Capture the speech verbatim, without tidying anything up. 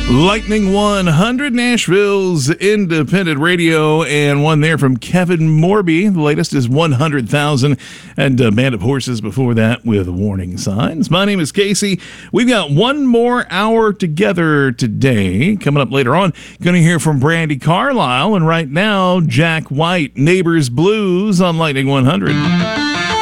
Lightning one hundred, Nashville's independent radio, and one there from Kevin Morby. The latest is one hundred thousand, and a Band of Horses before that with Warning Signs. My name is Casey. We've got one more hour together today. Coming up later on, going to hear from Brandi Carlile, and right now, Jack White, Neighbors Blues on Lightning one hundred.